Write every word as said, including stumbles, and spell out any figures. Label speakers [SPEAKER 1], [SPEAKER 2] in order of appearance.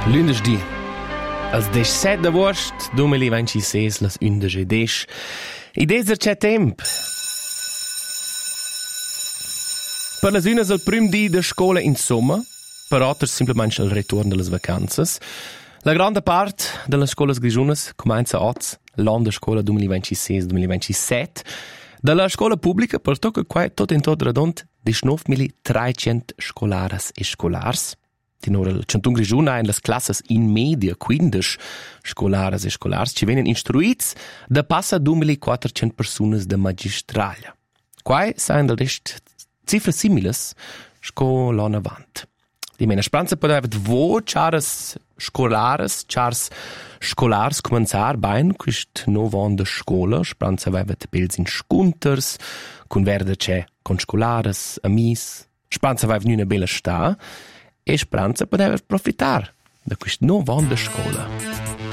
[SPEAKER 1] Lunedì, als diciassette d'agost duemilaventisei, las undici e dieci. I deser c'è temp. Per las unas il prim di de scola in somma, per otters simplemente il ritorno delle vacanze. La grande parte delle scuole grigiunas comincia oggi, l'anno de scuola duemilaventisei duemilaventisette. Dalla scuola pubblica, per tocca qua tot in tot redond, diciannovemilatrecento scolaras e scolars. Tenore il centun grigiuna in las classes in media, quindici scolaras e scolars, ci venen instruits da passa duemilaquattrocento personas de magistralia. Quai sain del rest cifre similes sco l'anno avant. Di mena speranza poteva vo charas scolares, chars scolars cominciar bain quist nov an de scola, speranza aveva pels in scunters, con verde c'è con scolares, amis, speranza aveva una bella sta, e speranza poteva profitar da quist nov an de scola.